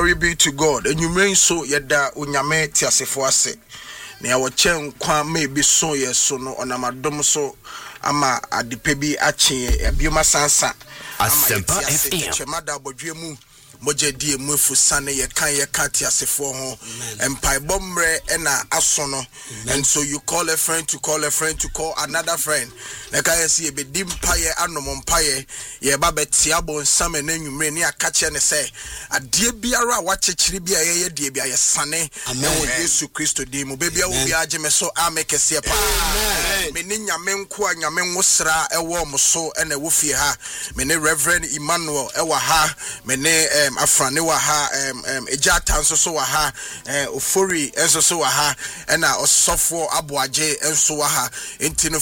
Glory be to God. And you mean so yada unyame tiasefo ase. Na ya wache kwa maybe so yeso no onamadom so ama adipe bi ache abioma sansa. Asempa FM. Chemada bodwe mu moje die mu fusane ye kan tiasefo ho. Empai bomre ena asono. And so you call a friend to call a friend to call another friend. Na ka yesi be dimpaye anom mpaye ye ba betiabo nsame na nwumre ne akache ne se ade biara wachechiri bia ye die bia ye sane na Yesu Kristo di mu bebia wo bia ageme so amekese pa me ne nyame nko a nyame nwosra ewo mo so na wo fie ha me ne Reverend Emmanuel ewa ha me ne afrane wa ha ejata nso so wa ha ofori enso so wa ha na osofo aboaje enso wa ha enti no